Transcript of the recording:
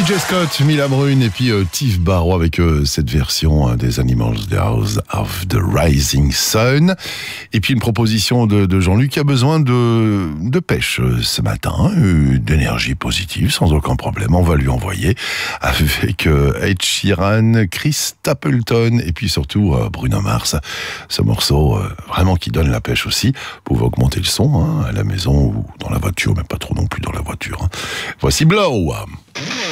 TJ Scott, Mila Brune et puis Tiff Barrow avec cette version des Animals House of the Rising Sun. Et puis une proposition de Jean-Luc qui a besoin de pêche ce matin, d'énergie positive sans aucun problème. On va lui envoyer avec Ed Sheeran, Chris Stapleton et puis surtout Bruno Mars. Ce morceau vraiment qui donne la pêche aussi. Vous pouvez augmenter le son à la maison ou dans la voiture, mais pas trop non plus dans la voiture. Voici Blow.